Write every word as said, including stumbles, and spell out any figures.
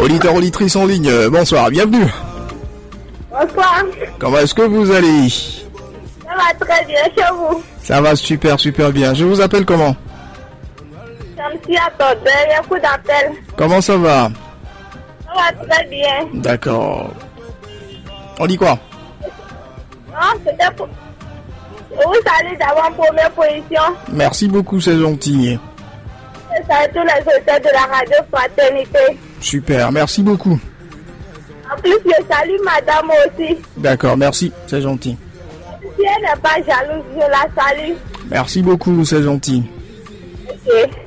Auditeur, auditrice en ligne, euh, bonsoir, bienvenue. Bonsoir. Comment est-ce que vous allez? Ça va très bien chez vous. Ça va super, super bien. Je vous appelle comment? Je me suis attendue, il y a beaucoup d'appels. Comment ça va? Ça va très bien. D'accord. On dit quoi? Non, c'était pour... Vous allez d'avoir une première position. Merci beaucoup, c'est gentil. Je salue tous les auteurs de la radio Fraternité. Super, merci beaucoup. En plus, je salue madame aussi. D'accord, merci, c'est gentil. Si elle n'est pas jalouse, je la salue. Merci beaucoup, c'est gentil. Ok.